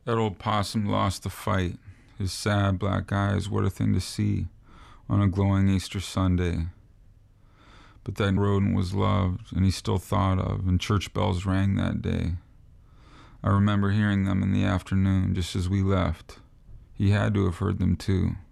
That old possum lost the fight. His sad black eyes, what a thing to see on a glowing Easter Sunday. But that rodent was loved, and he still thought of, and church bells rang that day. I remember hearing them in the afternoon, just as we left. He had to have heard them too.